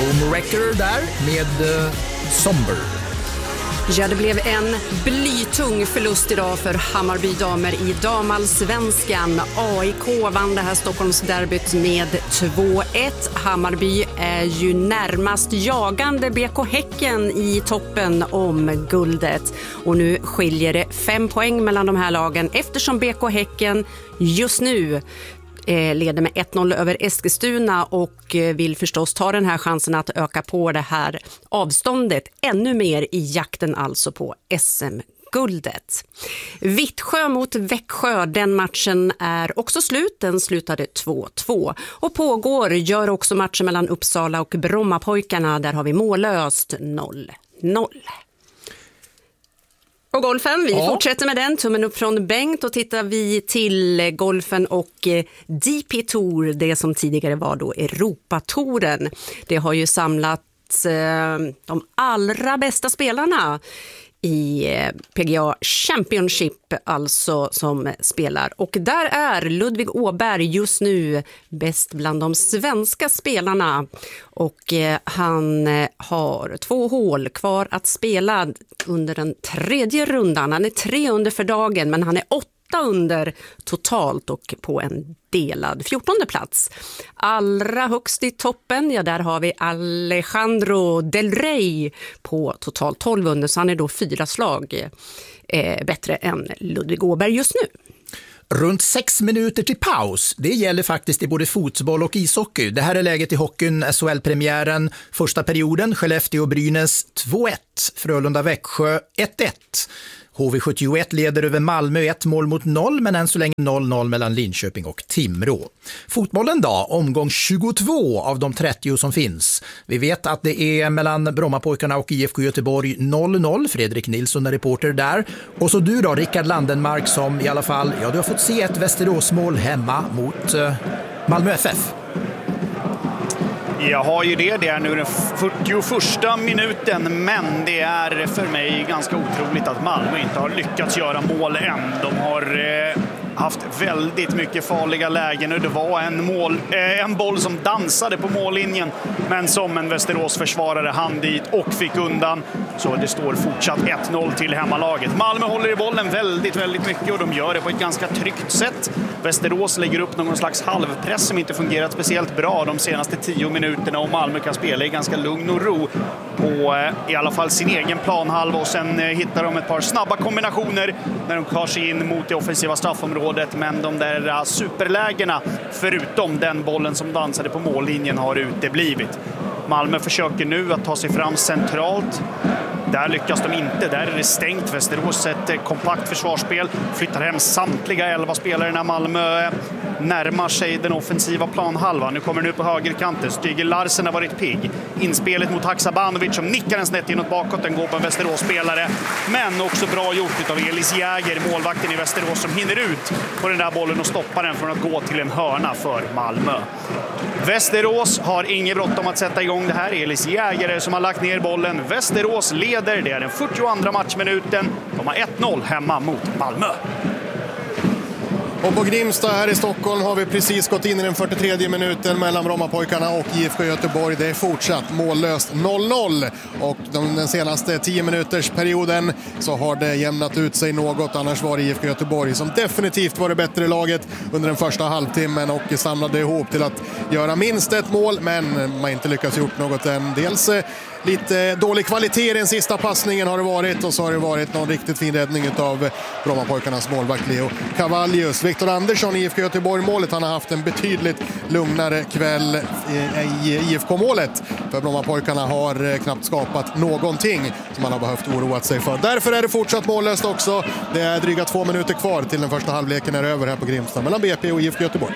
Homewrecker där med Somber. Ja, det blev en blytung förlust idag för Hammarby damer i damallsvenskan. AIK vann det här Stockholmsderbyt med 2-1. Hammarby är ju närmast jagande BK Häcken i toppen om guldet. Och nu skiljer det 5 poäng mellan de här lagen eftersom BK Häcken just nu leder med 1-0 över Eskilstuna och vill förstås ta den här chansen att öka på det här avståndet ännu mer i jakten alltså på SM-guldet. Vittsjö mot Växjö, den matchen är också slut. Den slutade 2-2 och pågår gör också matchen mellan Uppsala och Brommapojkarna. Där har vi mållöst 0-0. Och golfen, vi fortsätter med den. Tummen upp från Bengt och tittar vi till golfen och DP Tour, det som tidigare var då Europatouren. Det har ju samlat de allra bästa spelarna i PGA Championship alltså som spelar. Och där är Ludvig Åberg just nu bäst bland de svenska spelarna. Och han har 2 hål kvar att spela under den 3:e rundan. Han är 3 under för dagen men han är 8 under totalt och på en delad 14:e plats. Allra högst i toppen, ja där har vi Alejandro Del Rey på totalt 12 under, så han är då 4 slag bättre än Ludvig Åberg just nu. Runt 6 minuter till paus. Det gäller faktiskt i både fotboll och ishockey. Det här är läget i hockeyn, SHL-premiären. Första perioden, Skellefteå-Brynäs 2-1. Frölunda-Växjö 1-1. HV71 leder över Malmö 1 mål mot 0, men än så länge 0-0 mellan Linköping och Timrå. Fotbollen då, omgång 22 av de 30 som finns. Vi vet att det är mellan Brommapojkarna och IFK Göteborg 0-0. Fredrik Nilsson är reporter där. Och så du då, Rickard Landenmark, som i alla fall, ja du har fått se ett Västeråsmål hemma mot Malmö FF. Jag har ju det är nu den 41:a minuten, men det är för mig ganska otroligt att Malmö inte har lyckats göra mål än. De har haft väldigt mycket farliga lägen och det var en boll som dansade på mållinjen, men som en Västerås-försvarare hann dit och fick undan. Så det står fortsatt 1-0 till hemmalaget. Malmö håller i bollen väldigt, väldigt mycket och de gör det på ett ganska tryggt sätt. Västerås lägger upp någon slags halvpress som inte fungerat speciellt bra de senaste 10 minuterna och Malmö kan spela i ganska lugn och ro på i alla fall sin egen planhalva och sen hittar de ett par snabba kombinationer när de tar sig in mot det offensiva straffområdet, men de där superlägena förutom den bollen som dansade på mållinjen har uteblivit. Malmö försöker nu att ta sig fram centralt. Där lyckas de inte, där är det stängt. Västerås ett kompakt försvarsspel, flyttar hem samtliga 11 spelare när Malmö närmar sig den offensiva planhalvan. Nu kommer nu på högerkanten, Stig Larsen har varit pigg. Inspelet mot Haksabanovic som nickar en snett inåt bakåt, den går på en Västerås-spelare. Men också bra gjort av Elis Jäger, målvakten i Västerås, som hinner ut på den där bollen och stoppar den från att gå till en hörna för Malmö. Västerås har inget bråttom att sätta igång det här. Elis Jägare som har lagt ner bollen. Västerås leder, det är den 42:a matchminuten. De har 1-0 hemma mot Malmö. Och på Grimsta här i Stockholm har vi precis gått in i den 43:e minuten mellan Brommapojkarna och IFK Göteborg. Det är fortsatt mållöst 0-0. Och den senaste 10 minuters perioden så har det jämnat ut sig något. Annars var det IFK Göteborg som definitivt var det bättre laget under den första halvtimmen och samlade ihop till att göra minst ett mål. Men man inte lyckats gjort något än. Dels lite dålig kvalitet i den sista passningen har det varit, och så har det varit någon riktigt fin räddning av Brommapojkarnas målvakt Leo Cavallius. Viktor Andersson i IFK Göteborg-målet, han har haft en betydligt lugnare kväll i IFK-målet. För Brommapojkarna har knappt skapat någonting som man har behövt oroat sig för. Därför är det fortsatt mållöst också. Det är dryga 2 minuter kvar till den första halvleken är över här på Grimsta mellan BP och IFK Göteborg.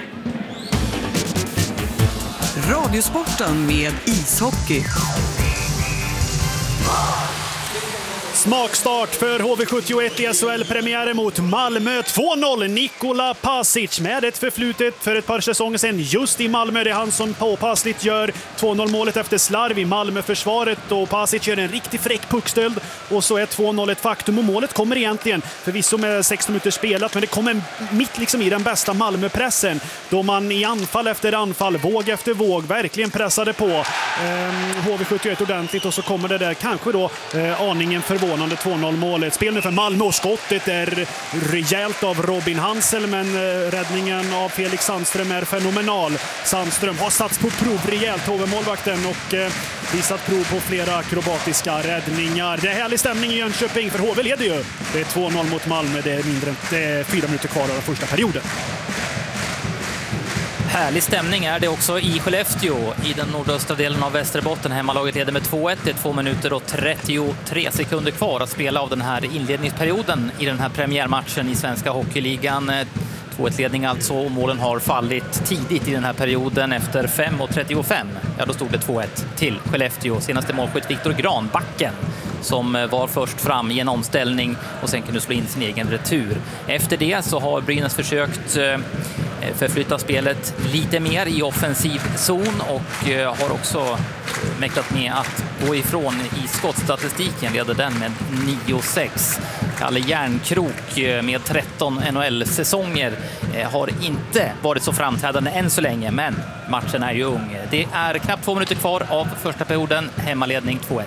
Radiosporten med ishockey. Smakstart för HV71 i SHL-premiären mot Malmö. 2-0, Nikola Pasic med ett förflutet för ett par säsonger sedan just i Malmö. Det är han som påpassligt gör 2-0-målet efter slarv i Malmö-försvaret, och Pasic gör en riktigt fräck puckstöld, och så är 2-0 ett faktum. Och målet kommer egentligen förvisso med 16 minuter spelat, men det kommer mitt liksom i den bästa Malmö-pressen, då man i anfall efter anfall, våg efter våg verkligen pressade på HV71 ordentligt, och så kommer det där kanske då aningen förvånande 2-0-målet. Spel nu för Malmö, och skottet är rejält av Robin Hansel, men räddningen av Felix Sandström är fenomenal. Sandström har satts på prov rejält, HV-målvakten, och visat prov på flera akrobatiska räddningar. Det är härlig stämning i Jönköping, för HV leder ju. Det är 2-0 mot Malmö, det är 4 minuter kvar av den första perioden. Härlig stämning är det också i Skellefteå i den nordöstra delen av Västerbotten. Hemmalaget leder med 2-1. Det är 2 minuter och 33 sekunder kvar att spela av den här inledningsperioden i den här premiärmatchen i Svenska Hockeyligan. 2-1-ledning alltså, och målen har fallit tidigt i den här perioden. Efter 5:35, ja, då stod det 2-1 till Skellefteå. Senaste målskytt Viktor Granbacken, som var först fram i en omställning och sen kunde slå in sin egen retur. Efter det så har Brynäs försökt förflytta spelet lite mer i offensiv zon, och har också mäktat med att gå ifrån i skottstatistiken. Leder den med 9-6. Kalle Järnkrok med 13 NHL-säsonger har inte varit så framträdande än så länge, men matchen är ju ung. Det är knappt 2 minuter kvar av första perioden. Hemmaledning 2-1.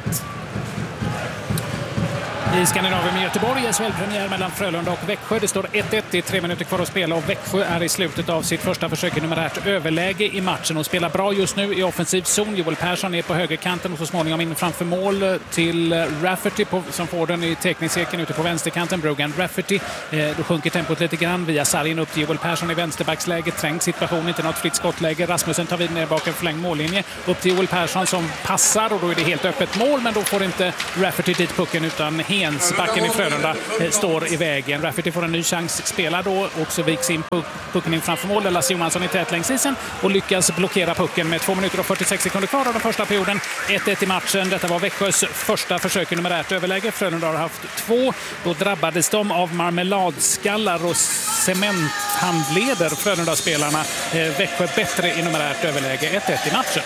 I Skandinavien med Göteborg är SHL-premiär mellan Frölunda och Växjö. Det står 1-1, det är 3 minuter kvar att spela, och Växjö är i slutet av sitt första försök i numerärt överläge i matchen och spelar bra just nu i offensiv zon. Joel Persson är på högerkanten och så småningom in framför mål till Rafferty som får den i teckningscirkeln ute på vänsterkanten. Brogan Rafferty, då sjunker tempot lite grann via sargen upp till Joel Persson i vänsterbacksläge. Trängd situation, inte något fritt skottläge. Rasmussen tar vid ner bakom förlängd mållinje. Upp till Joel Persson som passar, och då är det helt öppet mål, men då får inte Rafferty dit pucken, utan backen i Frölunda står i vägen. Rafferty får en ny chans spela då, och så viks in pucken in framför mål. Lasse Johansson i tät längs isen och lyckas blockera pucken med 2 minuter och 46 sekunder kvar av den första perioden. 1-1 i matchen. Detta var Växjös första försök i numerärt överläge. Frölunda har haft 2. Då drabbades de av marmeladskallar och cementhandleder, Frölunda-spelarna. Växjö bättre i numerärt överläge. 1-1 i matchen.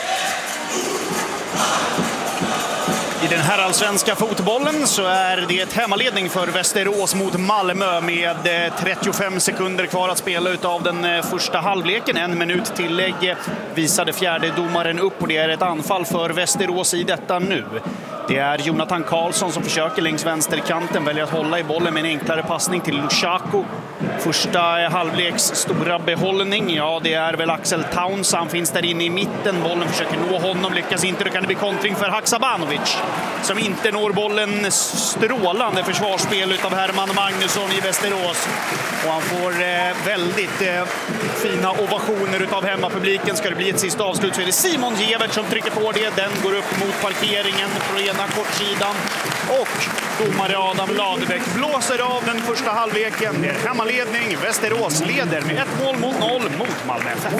I den här allsvenska fotbollen så är det ett hemmaledning för Västerås mot Malmö med 35 sekunder kvar att spela utav den första halvleken. 1 minut tillägg visade fjärde domaren upp, och det är ett anfall för Västerås i detta nu. Det är Jonathan Karlsson som försöker längs vänsterkanten, väljer att hålla i bollen med en enklare passning till Lushaku. Första halvleks stora behållning, ja, det är väl Axel Towns. Han finns där inne i mitten, bollen försöker nå honom, lyckas inte. Då kan det bli kontring för Haksabanovic som inte når bollen. Strålande försvarsspel utav Herman Magnusson i Västerås, och han får väldigt fina ovationer utav hemmapubliken. Ska det bli ett sista avslut så är det Simon Gevert som trycker på det. Den går upp mot parkeringen på ena kortsidan, och domare Adam Ladebäck blåser av den första halvleken. Det är hemmaledning. Västerås leder med 1-0 mot Malmö FF.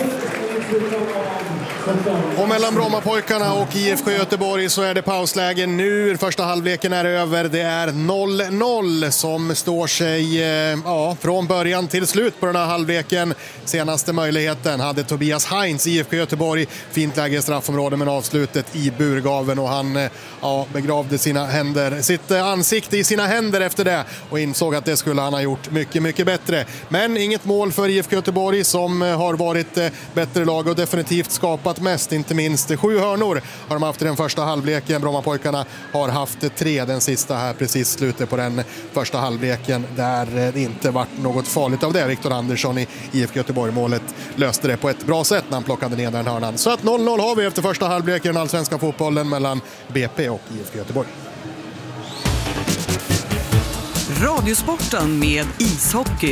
Och mellan Brommapojkarna och IFK Göteborg så är det pausläge nu. Första halvleken är över. Det är 0-0 som står sig från början till slut på den här halvleken. Senaste möjligheten hade Tobias Heinz, IFK Göteborg. Fint läge i straffområdet, men avslutet i burgaven, och han begravde sitt ansikte i sina händer efter det och insåg att det skulle han ha gjort mycket, mycket bättre. Men inget mål för IFK Göteborg, som har varit bättre lag och definitivt skapat mest. Inte minst 7 hörnor har de haft i den första halvleken. Brommapojkarna har haft 3, den sista här precis slutet på den första halvleken, där det inte varit något farligt av det. Viktor Andersson i IFK Göteborg-målet löste det på ett bra sätt när han plockade ner den hörnan. Så att 0-0 har vi efter första halvleken i den allsvenska fotbollen mellan BP och IFK Göteborg. Radiosporten med ishockey.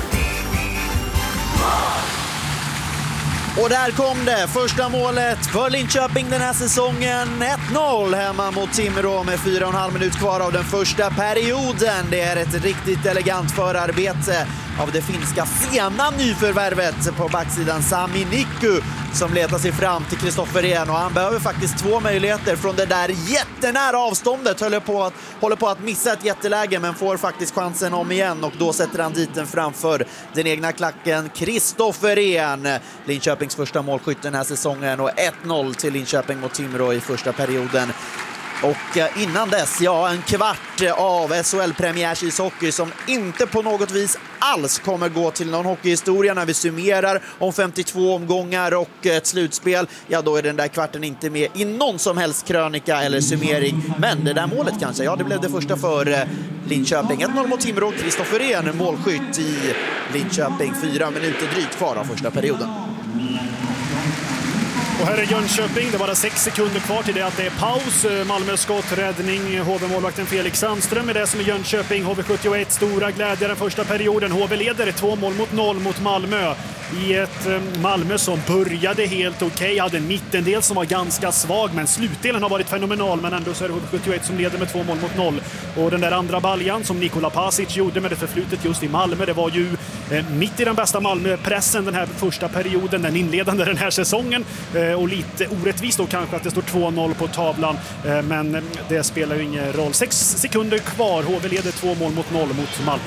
Och där kom det första målet för Linköping den här säsongen. 1-0 hemma mot Timrå med 4,5 minut kvar av den första perioden. Det är ett riktigt elegant förarbete av det finska sena nyförvärvet på backsidan Sami Nikku som letar sig fram till Kristofferén, och han behöver faktiskt 2 möjligheter från det där jättenära avståndet. Håller på att missa ett jätteläge men får faktiskt chansen om igen, och då sätter han dit den framför den egna klacken Kristofferén. Linköpings första målskytt den här säsongen, och 1-0 till Linköping mot Timrå i första perioden. Och innan dess, en kvart av SHL-premiärs ishockey som inte på något vis alls kommer gå till någon hockeyhistoria. När vi summerar om 52 omgångar och ett slutspel, då är den där kvarten inte med i någon som helst krönika eller summering. Men det där målet kanske, det blev det första för Linköping. 1-0 mot Timrå, Kristofferén målskytt i Linköping. 4 minuter drygt kvar av första perioden. Och här är Jönköping, det var bara 6 sekunder kvar till det att det är paus. Malmö skott, räddning, HV-målvakten Felix Sandström är det som är Jönköping. HV71, stora glädje den första perioden. HV leder 2-0 mot Malmö. I ett Malmö som började helt okej, hade en mittendel som var ganska svag, men slutdelen har varit fenomenal. Men ändå så är det HV71 som leder med 2-0. Och den där andra baljan som Nikola Pasic gjorde med det förflutet just i Malmö, det var ju mitt i den bästa Malmö-pressen den här första perioden, den inledande den här säsongen. Och lite orättvist då kanske att det står 2-0 på tavlan, men det spelar ju ingen roll. 6 sekunder kvar, HV leder 2-0 mot Malmö.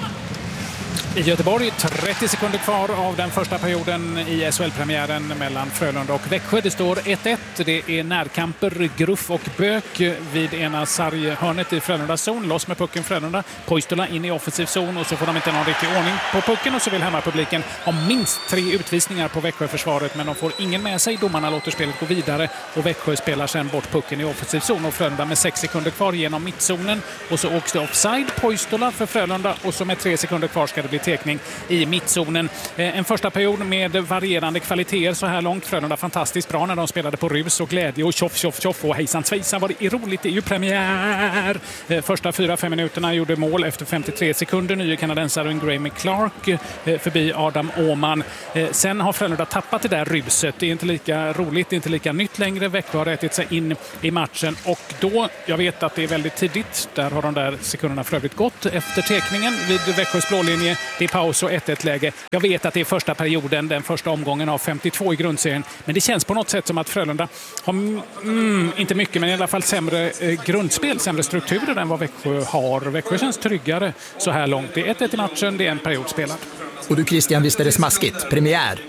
I Göteborg 30 sekunder kvar av den första perioden i SHL-premiären mellan Frölunda och Växjö. Det står 1-1. Det är närkamper, Gruff och Bök vid ena sarghörnet i Frölundas zon. Loss med pucken Frölunda. Poistola in i offensiv zon, och så får de inte någon riktig ordning på pucken, och så vill hemmapubliken ha minst 3 utvisningar på Växjö-försvaret, men de får ingen med sig. Domarna låter spelet gå vidare och Växjö spelar sen bort pucken i offensiv zon, och Frölunda med 6 sekunder kvar genom mittzonen, och så åks det offside. Poistola för Frölunda, och så med 3 sekunder kvar ska det bli tekning i mittzonen. En första period med varierande kvaliteter så här långt. Frölunda fantastiskt bra när de spelade på rus och glädje och tjoff och hejsan svejsan var det roligt. Det är ju premiär. Första 4-5 minuterna gjorde mål efter 53 sekunder. Nye kanadensaren Graeme Clark förbi Adam Åhman. Sen har Frölunda tappat det där ruset. Det är inte lika roligt, det är inte lika nytt längre. Växjö har rättat sig in i matchen, och då, jag vet att det är väldigt tidigt, där har de där sekunderna för övrigt gått efter tekningen vid Växjös blålinje. Det är paus och 1-1-läge. Jag vet att det är första perioden, den första omgången av 52 i grundserien, men det känns på något sätt som att Frölunda har inte mycket, men i alla fall sämre grundspel, sämre strukturer än vad Växjö har. Växjö känns tryggare så här långt. Det är 1-1 i matchen, det är en period spelad. Och du Christian, visst är det smaskigt? Premiär.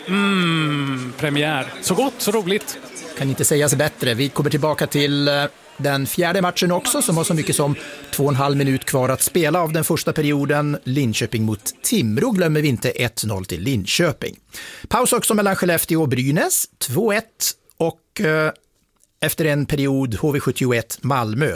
Premiär. Så gott, så roligt. Kan inte sägas bättre. Vi kommer tillbaka till den fjärde matchen också, som har så mycket som 2,5 minut kvar att spela av den första perioden. Linköping mot Timrå glömmer vi inte, 1-0 till Linköping. Paus också mellan Skellefteå och Brynäs, 2-1, och efter en period HV71 Malmö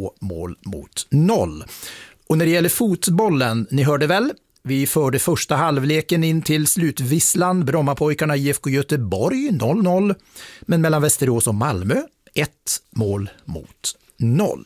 2-0. Och när det gäller fotbollen, ni hörde väl? Vi förde första halvleken in till slutvisslan. Brommapojkarna IFK Göteborg 0-0, men mellan Västerås och Malmö 1-0.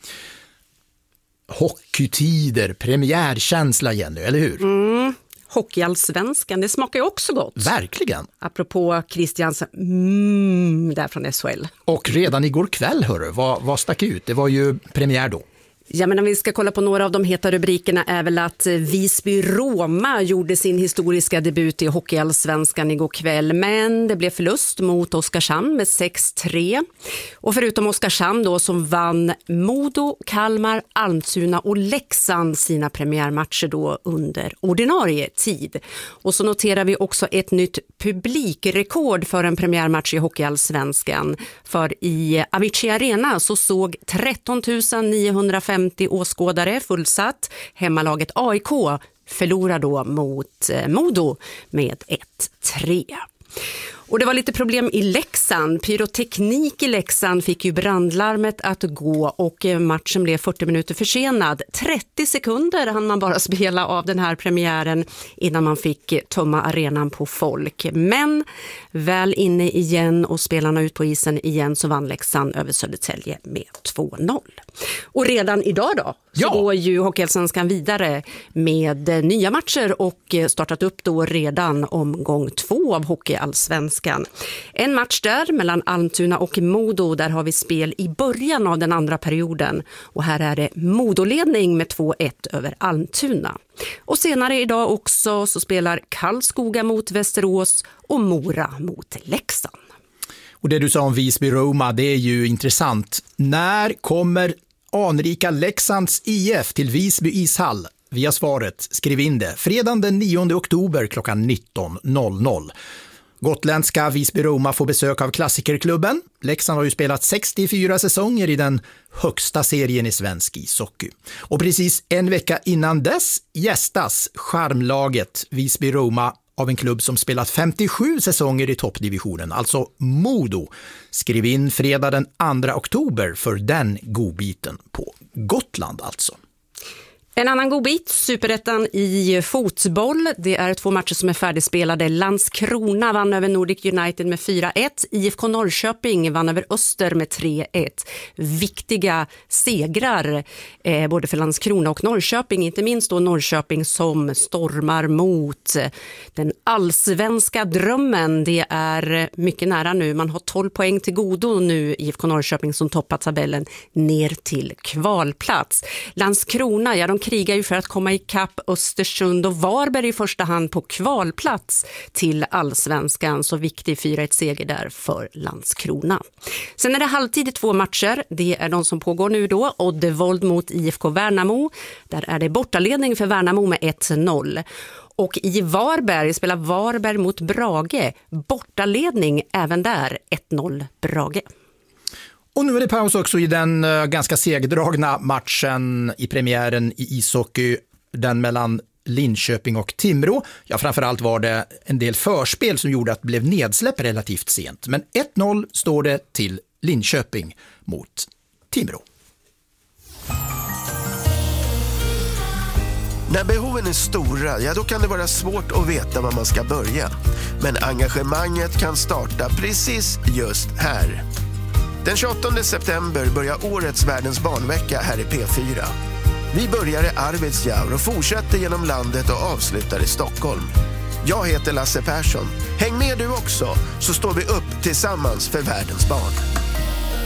Hockeytider, premiärkänsla Jenny, eller hur? Hockeyallsvenskan, det smakar ju också gott. Verkligen. Apropå Christians där från SHL. Och redan igår kväll, vad stack ut? Det var ju premiär då. Ja, men om vi ska kolla på några av de heta rubrikerna är väl att Visby-Roma gjorde sin historiska debut i Hockeyallsvenskan igår kväll, men det blev förlust mot Oskarshamn med 6-3. Och förutom Oskarshamn då, som vann Modo, Kalmar, Almtuna och Leksand sina premiärmatcher då under ordinarie tid. Och så noterar vi också ett nytt publikrekord för en premiärmatch i Hockeyallsvenskan. För i Avicii Arena så såg 13 950 åskådare fullsatt. Hemmalaget AIK förlorar då mot Modo med 1-3. Och det var lite problem i Leksand. Pyroteknik i Leksand fick ju brandlarmet att gå och matchen blev 40 minuter försenad. 30 sekunder hann man bara spela av den här premiären innan man fick tömma arenan på folk. Men väl inne igen och spelarna ut på isen igen så vann Leksand över Södertälje med 2-0. Och redan idag då så går ju Hockeyallsvenskan vidare med nya matcher och startat upp då redan omgång 2 av Hockeyallsvenskan. Allsvenskan. En match där mellan Almtuna och Modo. Där har vi spel i början av den andra perioden. Och här är det Modoledning med 2-1 över Almtuna. Och senare idag också så spelar Karlskoga mot Västerås och Mora mot Leksand. Och det du sa om Visby-Roma, det är ju intressant. När kommer anrika Leksands IF till Visby ishall? Via svaret, skriv in det. Fredagen den 9 oktober klockan 19.00. Gotländska Visby-Roma får besök av klassikerklubben. Leksand har ju spelat 64 säsonger i den högsta serien i svensk ishockey. Och precis en vecka innan dess gästas charmlaget Visby-Roma av en klubb som spelat 57 säsonger i toppdivisionen, alltså Modo. Skriv in fredag den 2 oktober för den godbiten på Gotland alltså. En annan godbit, Superettan i fotboll. Det är 2 matcher som är färdigspelade. Landskrona vann över Nordic United med 4-1. IFK Norrköping vann över Öster med 3-1. Viktiga segrar både för Landskrona och Norrköping. Inte minst då Norrköping som stormar mot den allsvenska drömmen. Det är mycket nära nu. Man har 12 poäng till godo nu, IFK Norrköping som toppar tabellen ner till kvalplats. Landskrona, ja, de krigar ju för att komma i kapp Östersund och Varberg i första hand på kvalplats till allsvenskan. Så viktig 4-1-seger där för Landskrona. Sen är det halvtid i 2 matcher. Det är de som pågår nu då. Oddevold mot IFK Värnamo. Där är det bortaledning för Värnamo med 1-0. Och i Varberg spelar Varberg mot Brage. Bortaledning även där, 1-0 Brage. Och nu är det paus också i den ganska segdragna matchen i premiären i ishockey, den mellan Linköping och Timrå. Ja, framförallt var det en del förspel som gjorde att det blev nedsläpp relativt sent. Men 1-0 står det till Linköping mot Timrå. När behoven är stora, ja då kan det vara svårt att veta var man ska börja. Men engagemanget kan starta precis just här. Den 28 september börjar årets Världens barnvecka här i P4. Vi börjar i Arvidsjaur och fortsätter genom landet och avslutar i Stockholm. Jag heter Lasse Persson. Häng med du också, så står vi upp tillsammans för världens barn.